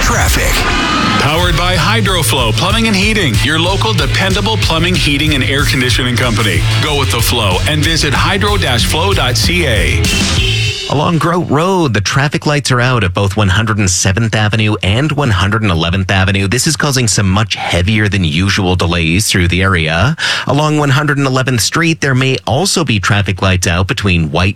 Traffic. Powered by HydroFlow Plumbing and Heating, your local dependable plumbing, heating, and air conditioning company. Go with the flow and visit hydro-flow.ca. Along Grote Road, the traffic lights are out at both 107th Avenue and 111th Avenue. This is causing some much heavier than usual delays through the area. Along 111th Street, there may also be traffic lights out between White